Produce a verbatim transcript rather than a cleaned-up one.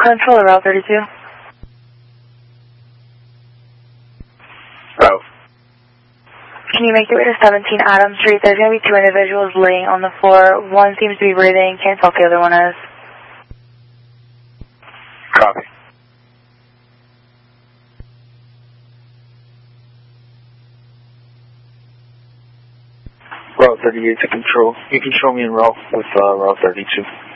Controller, Route thirty-two. Route. Can you make your way to seventeen Adams Street? There's going to be two individuals laying on the floor. One seems to be breathing. Can't tell if the other one is. Copy. Route thirty-eight to control. You control me en route with uh, Route thirty-two.